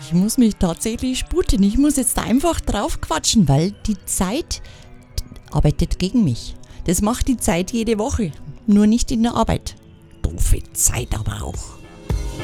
Ich muss mich tatsächlich sputen. Ich muss jetzt einfach drauf quatschen, weil die Zeit arbeitet gegen mich. Das macht die Zeit jede Woche, nur nicht in der Arbeit. Doofe Zeit aber auch.